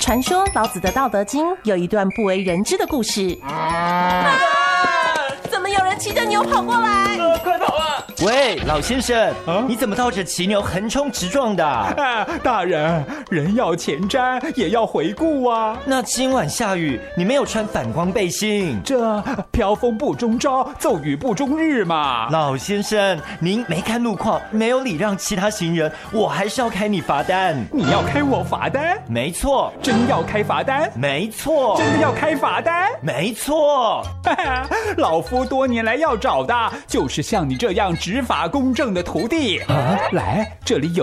传说老子的《道德经》有一段不为人知的故事。怎么有人骑着牛跑过来？ 快跑啊！ 喂，老先生，你怎么套着骑牛横冲直撞的？ 大人，人要前瞻，也要回顾啊。 那今晚下雨，你没有穿反光背心， 这飘风不终朝，骤雨不终日嘛。 老先生，您没看路况，没有礼让其他行人，我还是要开你罚单。 你要开我罚单？ 没错。 真要开罚单？ 没错。 真的要开罚单？ 没错。 老夫多年来要找的就是像你这样执法公正的徒弟。来，这里有